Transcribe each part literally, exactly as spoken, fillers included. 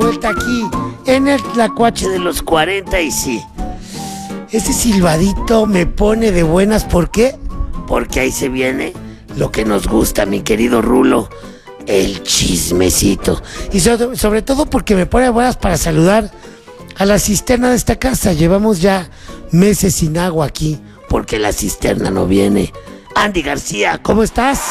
vuelta aquí en el Tlacuache de los cuarenta y sí. Ese silbadito me pone de buenas, ¿por qué? Porque ahí se viene lo que nos gusta, mi querido Rulo, el chismecito. Y sobre, sobre todo porque me pone de buenas para saludar a la cisterna de esta casa. Llevamos ya meses sin agua aquí, porque la cisterna no viene. Andy García, ¿cómo estás?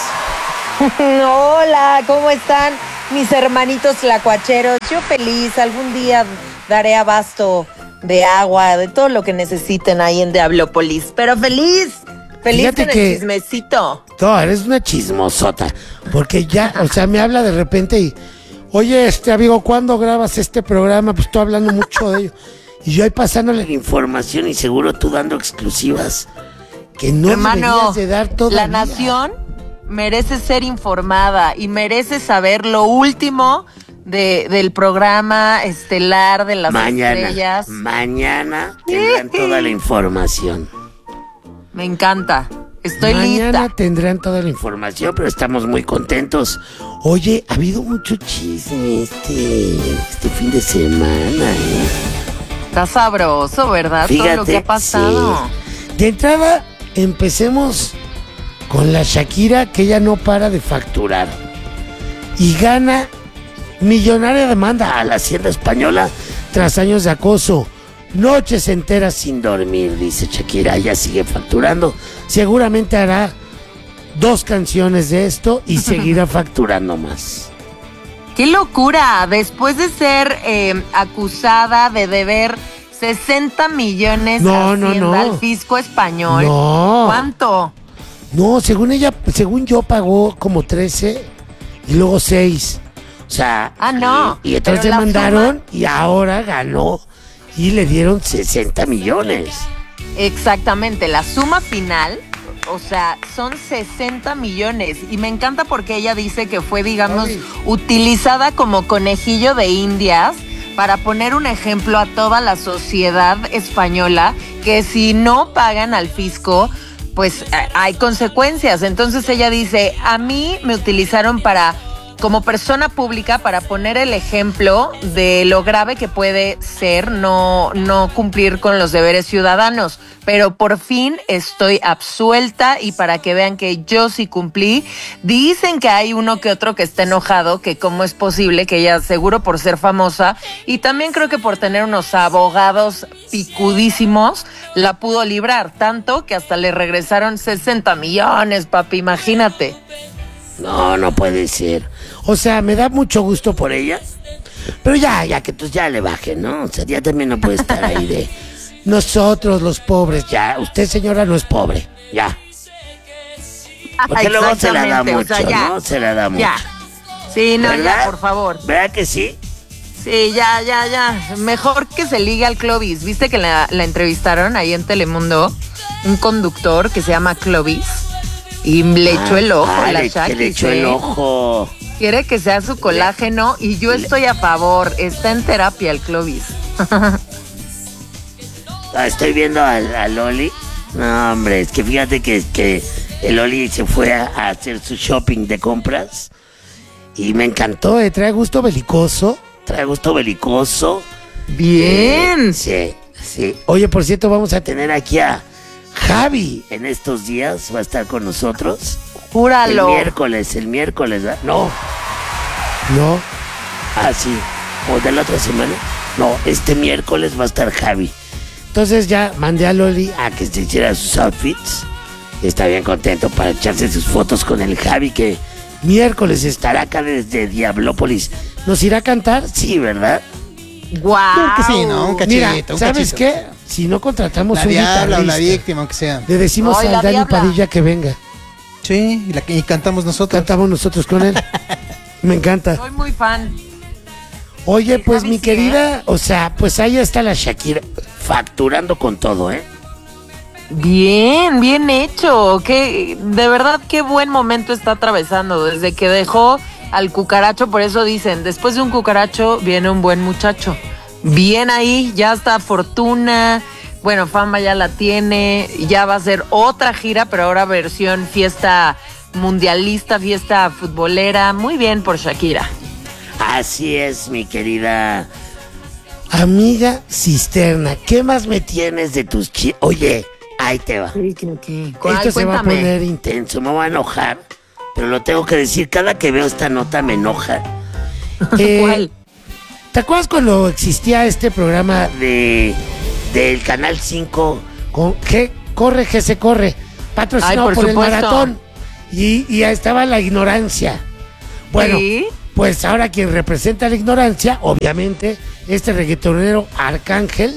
Hola, ¿cómo están mis hermanitos tlacuacheros? Yo feliz, algún día daré abasto de agua, de todo lo que necesiten ahí en Diablópolis. Pero feliz, feliz Fíjate con que- el chismecito. No, eres una chismosota, porque ya, o sea, me habla de repente y, oye, este amigo, ¿cuándo grabas este programa? Pues estoy hablando mucho de ello. Y yo ahí pasándole la información y seguro tú dando exclusivas que no Hermano, deberías de dar todavía. la nación merece ser informada y merece saber lo último de, del programa estelar de las Mañana, estrellas. mañana tendrán toda la información. Me encanta. Estoy Mañana lista. tendrán toda la información, pero estamos muy contentos. Oye, ha habido mucho chisme este, este fin de semana, ¿eh? Está sabroso, ¿verdad? Fíjate, Todo lo que ha pasado. sí. De entrada, empecemos con la Shakira, que ella no para de facturar. Y gana millonaria demanda a la Hacienda Española tras años de acoso. Noches enteras sin dormir, dice Shakira. Ella sigue facturando. Seguramente hará dos canciones de esto y seguirá facturando más. ¡Qué locura! Después de ser eh, acusada de deber sesenta millones No, a no, Hacienda no. al fisco español. No. ¿Cuánto? No, según ella, según yo pagó como trece y luego seis. O sea, Ah, no, y, y entonces pero la demandaron y ahora ganó y le dieron sesenta millones. Exactamente, la suma final, o sea, son sesenta millones. Y me encanta porque ella dice que fue, digamos, Ay. utilizada como conejillo de indias para poner un ejemplo a toda la sociedad española que si no pagan al fisco, pues eh, hay consecuencias. Entonces ella dice, a mí me utilizaron para, como persona pública, para poner el ejemplo de lo grave que puede ser no, no cumplir con los deberes ciudadanos. Pero por fin estoy absuelta y para que vean que yo sí cumplí. Dicen que hay uno que otro que está enojado, que cómo es posible, que ella seguro por ser famosa y también creo que por tener unos abogados picudísimos, la pudo librar. Tanto que hasta le regresaron sesenta millones, papi, imagínate. No, no puede ser. O sea, me da mucho gusto por ella. Pero ya, ya que pues ya le baje, ¿no? O sea, ya también no puede estar ahí de nosotros los pobres, ya. Usted, señora, no es pobre, ya. Porque luego se la da Exactamente, mucho, o sea, ya, ¿no? Se la da mucho. Ya. Sí, no, ¿Verdad? ya, por favor. ¿Verdad que sí? Sí, ya, ya, ya. Mejor que se ligue al Clovis. ¿Viste que la, la entrevistaron ahí en Telemundo? Un conductor que se llama Clovis. Y le echó el ojo Ah, a la le, que le Shakis, echó el ¿eh? ojo. Quiere que sea su colágeno y yo estoy a favor. Está en terapia el Clovis. Ah, estoy viendo al, al Loli. No, hombre, es que fíjate que, que el Loli se fue a, a hacer su shopping de compras. Y me encantó, eh, trae gusto belicoso. Trae gusto belicoso. Bien. Eh, sí, sí. Oye, por cierto, vamos a tener aquí a Javi en estos días. Va a estar con nosotros. El Júralo. miércoles, el miércoles, ¿verdad? No. No. Ah, sí. ¿O de la otra semana? No, este miércoles va a estar Javi. Entonces ya mandé a Loli a que se hiciera sus outfits. Y está bien contento para echarse sus fotos con el Javi, que miércoles estará acá desde Diablópolis. ¿Nos irá a cantar? Sí, ¿verdad? Guau. Creo que sí, ¿no? Un cachito, Mira, un ¿sabes cachito. qué? Si no contratamos La un diabla o la guitarrista, víctima, aunque sea. le decimos Ay, a la Dani diabla. Padilla que venga. Sí, y, la, y cantamos nosotros. Cantamos nosotros con él. Me encanta. Soy muy fan. Oye, Sí, pues Javi, mi sí, querida, o sea, pues ahí está la Shakira facturando con todo, ¿eh? Bien, bien hecho. Que de verdad qué buen momento está atravesando desde que dejó al cucaracho. Por eso dicen, después de un cucaracho viene un buen muchacho. Bien ahí, ya está Fortuna. Bueno, fama ya la tiene. Ya va a ser otra gira, pero ahora versión fiesta mundialista, fiesta futbolera. Muy bien por Shakira. Así es, mi querida amiga Cisterna. ¿Qué más me tienes de tus chi... Oye, ahí te va. ¿Cuál? Esto se va a Cuéntame. poner intenso, me va a enojar, pero lo tengo que decir. Cada que veo esta nota me enoja. Eh, ¿Cuál? ¿Te acuerdas cuando existía este programa de del Canal cinco con que corre, que se corre, patrocinado Ay, por por, el supuesto. maratón? Y, y ahí estaba la ignorancia. Bueno, ¿Sí? pues ahora quien representa la ignorancia, obviamente, este reggaetonero Arcángel,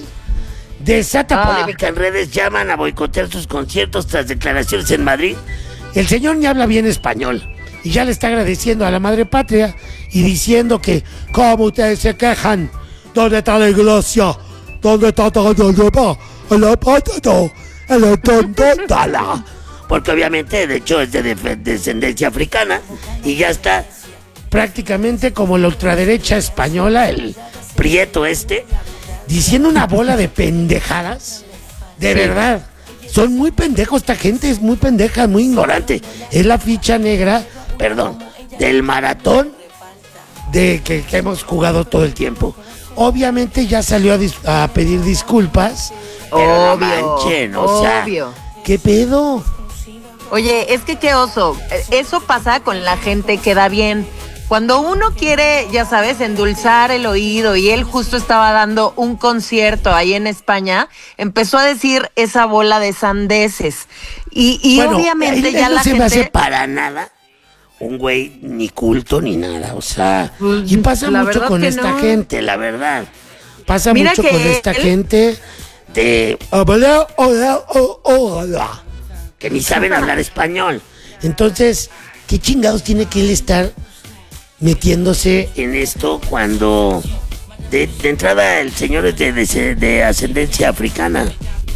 desata Ah. polémica en redes, llaman a boicotear sus conciertos tras declaraciones en Madrid. El señor ni habla bien español y ya le está agradeciendo a la madre patria y diciendo que, ¿cómo ustedes se quejan? ¿Dónde está la iglesia? ¿Dónde está todo el demás? El apóstol, el tontala. Porque obviamente, de hecho, es de def- descendencia africana y ya está prácticamente como la ultraderecha española, el prieto este, diciendo una bola de pendejadas. De Sí. verdad, son muy pendejos, esta gente es muy pendeja, muy ignorante. Es la ficha negra, perdón, del maratón de que, que hemos jugado todo el tiempo. Obviamente ya salió a, dis- a pedir disculpas. Pero no Obvio, manchen, o sea, obvio. ¿qué pedo? Oye, es que qué oso. Eh, Eso pasa con la gente que da bien. Cuando uno quiere, ya sabes, endulzar el oído, y él justo estaba dando un concierto ahí en España, empezó a decir esa bola de sandeces. Y, y Bueno, obviamente él- ya él no la se gente... me hace para nada un güey ni culto ni nada, o sea, Pues, y pasa la mucho verdad con que esta no. gente, la verdad. Pasa Mira mucho que con esta él- gente de hola, hola, hola, hola, que ni saben hablar español. Entonces, ¿qué chingados tiene que él estar metiéndose en esto cuando de, de entrada el señor es de, de, de ascendencia africana?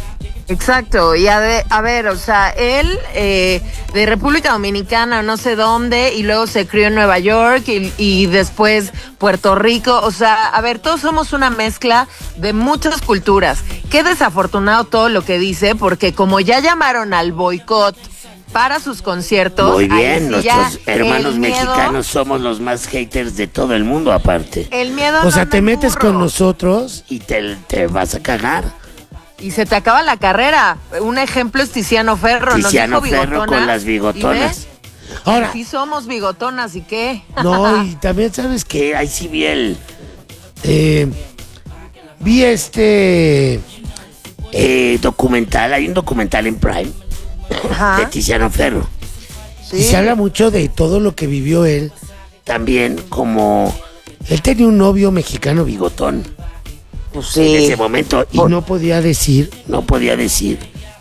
Exacto, y a, de- a ver, o sea, él eh, de República Dominicana, no sé dónde, y luego se crió en Nueva York y, y después Puerto Rico, o sea, a ver, todos somos una mezcla de muchas culturas. Qué desafortunado todo lo que dice, porque como ya llamaron al boicot para sus conciertos, Muy ahí bien, sí ya nuestros hermanos el miedo- mexicanos somos los más haters de todo el mundo aparte. El miedo O sea, no te anda en metes burro. con nosotros y te, te vas a cagar. Y se te acaba la carrera. Un ejemplo es Tiziano Ferro. Tiziano nos dijo Ferro bigotona, con las ¿y bigotonas. ves? Ahora, Sí somos bigotonas, ¿y qué? no, y también sabes que ahí sí vi el... eh, vi este eh, documental, hay un documental en Prime Ajá. de Tiziano Ferro. Sí. Y se habla mucho de todo lo que vivió él, también como... Él tenía un novio mexicano bigotón. Pues En sí. ese momento y Por- no podía decir, no podía decir,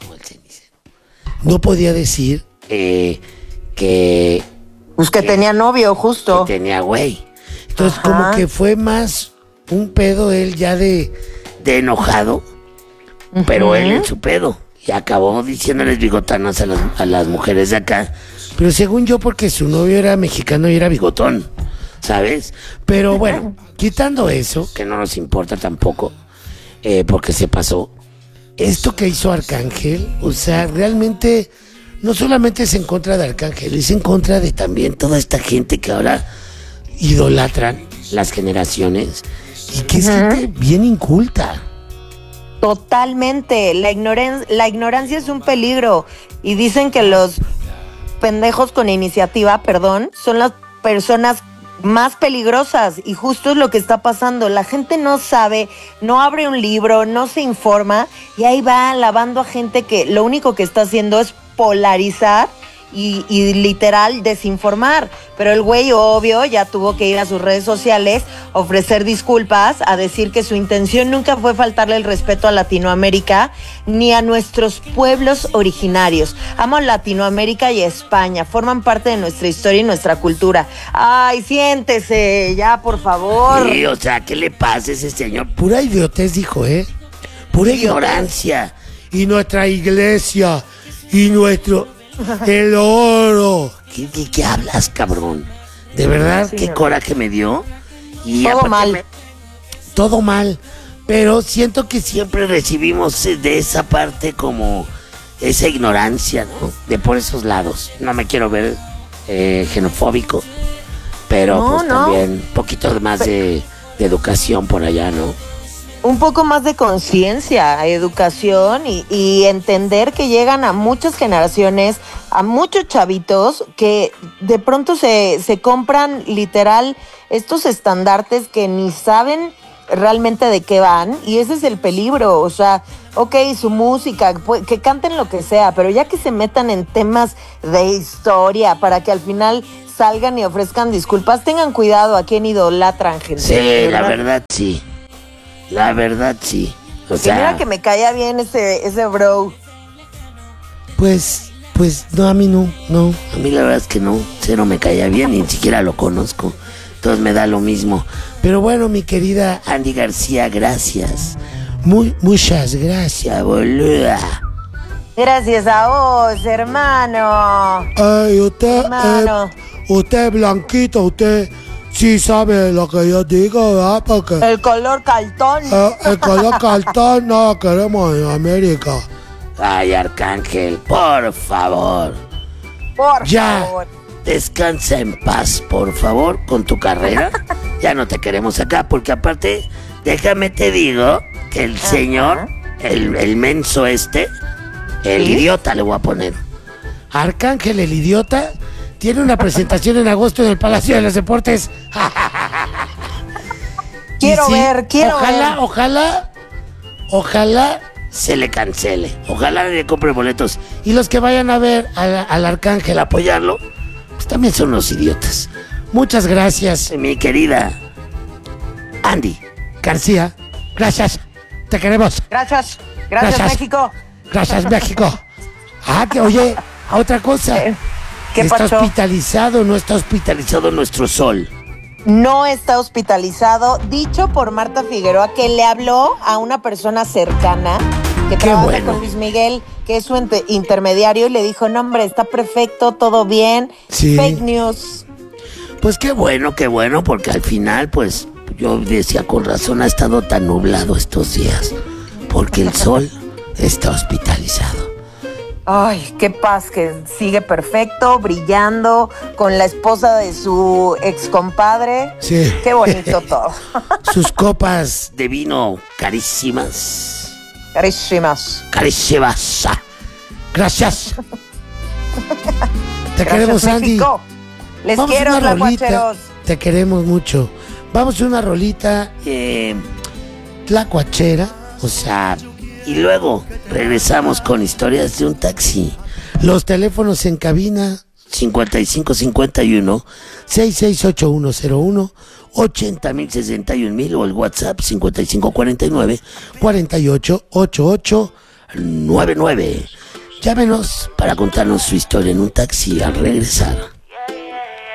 no podía decir eh, que, Pues que que- tenía novio, que justo. tenía güey. Entonces Ajá. como que fue más un pedo él ya de, de enojado, pero él en su pedo. Y acabó diciéndoles bigotanas a las, a las mujeres de acá. Pero según yo, porque su novio era mexicano y era bigotón, ¿sabes? Pero bueno, quitando eso, que no nos importa tampoco, eh, porque se pasó. Esto que hizo Arcángel, o sea, realmente no solamente es en contra de Arcángel, es en contra de también toda esta gente que ahora idolatran las generaciones y que es gente bien inculta. Totalmente. La, ignoran- la ignorancia es un peligro. Y dicen que los pendejos con iniciativa, perdón, son las personas más peligrosas. Y justo es lo que está pasando. La gente no sabe, no abre un libro, no se informa. Y ahí va alabando a gente que lo único que está haciendo es polarizar y, y literal desinformar. Pero el güey, obvio, ya tuvo que ir a sus redes sociales, ofrecer disculpas, a decir que su intención nunca fue faltarle el respeto a Latinoamérica ni a nuestros pueblos originarios. Amo Latinoamérica y España, forman parte de nuestra historia y nuestra cultura. Ay, siéntese, ya, por favor. Sí, o sea, ¿qué le pasa a ese señor? Pura idiotez dijo, ¿eh? Pura Idiotez. ignorancia. Y nuestra iglesia, y nuestro... el oro. ¿Qué, qué, qué hablas, cabrón? De verdad, Sí, qué no. coraje me dio. Y Todo aparte mal. me- todo mal. Pero siento que siempre recibimos eh, de esa parte como esa ignorancia, ¿no? De por esos lados. No me quiero ver eh, xenofóbico. pero No, pues no. también un poquito más de, de educación por allá, ¿no? Un poco más de conciencia, educación y, y entender que llegan a muchas generaciones, a muchos chavitos que de pronto se, se compran literal estos estandartes que ni saben realmente de qué van, y ese es el peligro. O sea, ok, su música, pues, que canten lo que sea, pero ya que se metan en temas de historia para que al final salgan y ofrezcan disculpas, tengan cuidado a quién idolatran, gente. Sí, la verdad sí. La verdad sí. O Y sea, mira que me caía bien ese, ese bro. pues, pues no, a mí no, no. A mí la verdad es que no, cero me caía bien, ni siquiera lo conozco. Entonces me da lo mismo. Pero bueno, mi querida Andy García, gracias. Muy, muchas gracias, boluda. Gracias a vos, hermano. Ay, usted, Hermano. usted blanquito, usted sí sabe lo que yo digo, ¿verdad? Porque El color caltón. eh, el color cartón no queremos en América. Ay, Arcángel, por favor. Por Ya. favor. Descansa en paz, por favor, con tu carrera. Ya no te queremos acá, porque aparte, déjame te digo que el Ajá. señor, el, el menso este, el ¿Sí? idiota le voy a poner. Arcángel, el idiota, tiene una presentación en agosto en el Palacio de los Deportes. Quiero Y sí, ver, quiero ojalá, ver. Ojalá, ojalá se le cancele. Ojalá le compre boletos. Y los que vayan a ver al, al Arcángel a apoyarlo, pues también son unos idiotas. Muchas gracias, mi querida Andy García. Gracias. Te queremos. Gracias. Gracias, Gracias. México. Gracias, México. Ah, que oye, a otra cosa. Eh, ¿qué ¿Está pasó? hospitalizado o no está hospitalizado nuestro sol? No está hospitalizado, dicho por Marta Figueroa, que le habló a una persona cercana que Qué trabaja bueno. con Luis Miguel, que es su ente- intermediario, y le dijo, no, hombre, está perfecto, todo bien. Sí. Fake news. Pues qué bueno, qué bueno, porque al final, pues, yo decía con razón, ha estado tan nublado estos días, porque el sol está hospitalizado. Ay, qué paz, que sigue perfecto, brillando, con la esposa de su ex compadre. Sí. Qué bonito todo. Sus copas de vino carísimas. Carísimas. Carísimas. Gracias. Te Gracias, queremos, Andy. México. Les Vamos a quiero, una rolita. tlacuacheros. Te queremos mucho. Vamos a una rolita eh, tlacuachera, o sea, y luego regresamos con historias de un taxi. Los teléfonos en cabina cincuenta y cinco cincuenta y uno, sesenta y seis ochenta y uno cero uno, ochenta mil sesenta y un mil o el WhatsApp cincuenta y cinco cuarenta y nueve, cuarenta y ocho ochenta y ocho noventa y nueve. Llámenos para contarnos su historia en un taxi al regresar.